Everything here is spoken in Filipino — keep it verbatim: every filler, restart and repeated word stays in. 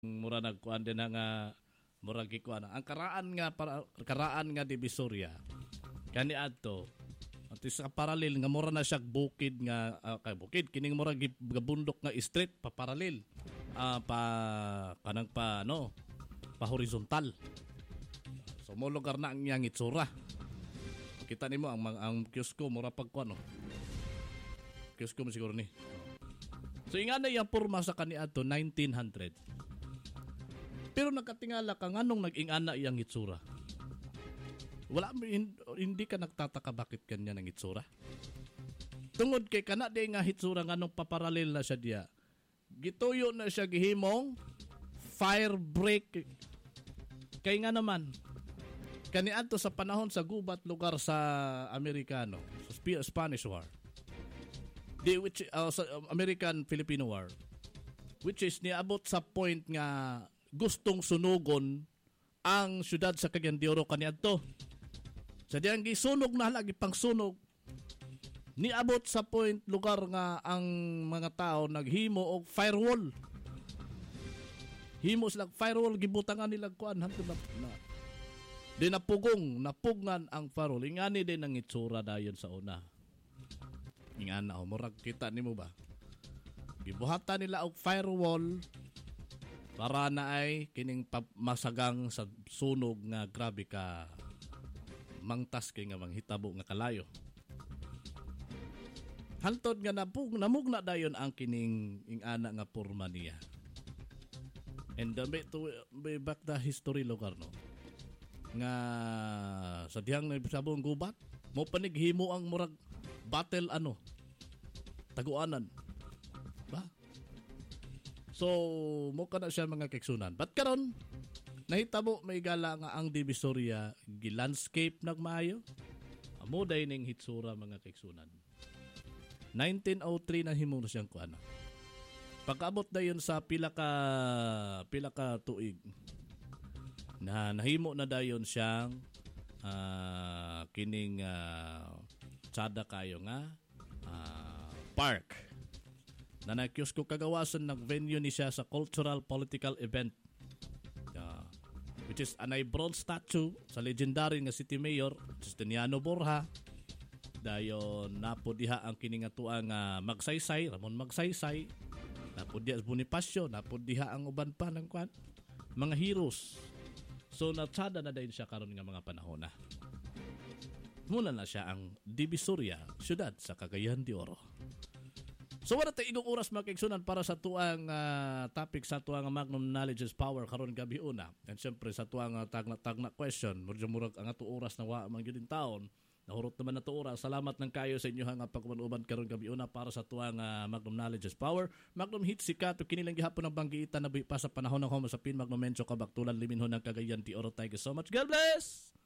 mura nagkuan din nga mura gikuan. Ang karaan nga para karaan nga Divisoria. Kani adto at sa paralel nga mura na siya bukid nga uh, kay bukid kining mura gabundok nga street pa paralel. Uh, pa kanang pa no pa horizontal. So mo lugar na ang iyang itsura. Kita nimo ang ang kiosko mura pagkuan no. Kiosko mo siguro ni. So ingana yang porma sa kaniadto nineteen hundred. Pero nakatingala ka nganong nag-ingana iyang itsura. Wala hindi ka nagtataka bakit kanya ng itsura. Tungod kay kana di nga itsura nganong paparalel na siya diya. Gituyo na siya gihimong fire break. Kay nga naman kaniadto sa panahon sa gubat lugar sa Amerikano, sa Spanish War. Di which uh, sa American-Filipino War, which is niabot sa point nga gustong sunugon ang syudad sa Cagayan de Oro kaniadto. Sa diyang gisunog na lagi pang sunog, niabot sa point lugar nga ang mga tao naghimo og firewall. Himo sila firewall gibutangan nila kuan hantud na, na di napugong napugngan ang firewall. Ingani din ang itsura dayon sa una. Ingana o murag kita nimo ba? Gibuhatan nila og firewall para na ay kining masagang sa sunog nga grabe ka mangtas kay nga manghitabo nga kalayo. Hantod nga napug namugna dayon ang kining ingana nga porma niya. And uh, may to may back the history lugar no. Nga sa dihang nabisabong gubat mo panighimo ang murag battle ano taguanan ba. So, mo ka na siya mga keksunan. But karon, nahitabo may gala nga ang Divisoria gilandscape nagmaayo. Amo day ning hitsura mga keksunan. nineteen oh three na himo siyang kuan. Pagkaabot dayon sa pila ka pila ka tuig na nahimo na dayon siyang uh, kining uh, tsada kayo nga uh, park. Na nakios ko kagawasan ng venue ni siya sa cultural political event uh, which is anay bronze statue sa legendary nga city mayor Justiniano Borja dayon napo diha ang kiningatuang uh, Magsaysay Ramon Magsaysay napo diha Bonifacio napo diha ang uban pa ng kwan mga heroes. So natsada na din siya karon nga mga panahon na muna na siya ang Divisoria syudad sa Cagayan de Oro. So wala tayo igong oras makiksunan para sa tuang uh, topic sa tuang Magnum Knowledge is Power karon gabi una. And syempre sa tuang uh, tagna-tagna question, murag murag ang ato oras na wa man gyud taon. Nahurot naman na to oras. Salamat ng kayo sa inyo nga pagmanuban karon gabi una para sa tuang uh, Magnum Knowledge is Power. Magnum hit sika to kini lang gihapon ang banggiitan na pa sa panahon ng Homo sapien Magnum Mencho kabaktulan liminhon ng Cagayan de Oro. Thank you so much. God bless.